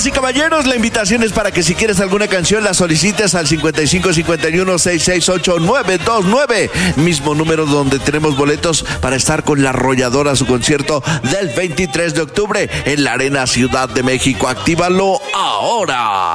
Damas y caballeros, la invitación es para que si quieres alguna canción la solicites al 5551-668-929, mismo número donde tenemos boletos para estar con La Arrolladora a su concierto del 23 de octubre en la Arena Ciudad de México. Actívalo ahora.